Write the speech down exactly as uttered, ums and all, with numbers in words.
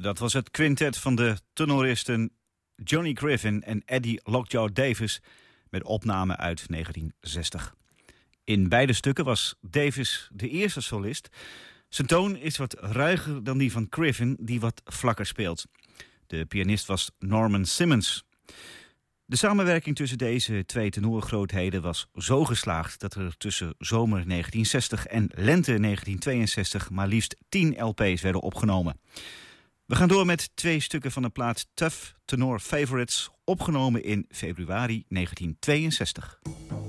Dat was het quintet van de tenoristen Johnny Griffin en Eddie Lockjaw Davis met opname uit negentien zestig. In beide stukken was Davis de eerste solist. Zijn toon is wat ruiger dan die van Griffin, die wat vlakker speelt. De pianist was Norman Simmons. De samenwerking tussen deze twee tenorgrootheden was zo geslaagd dat er tussen zomer negentien zestig en lente negentien tweeënzestig maar liefst tien L P's werden opgenomen. We gaan door met twee stukken van de plaat Tough Tenor Favorites, opgenomen in februari negentien tweeënzestig.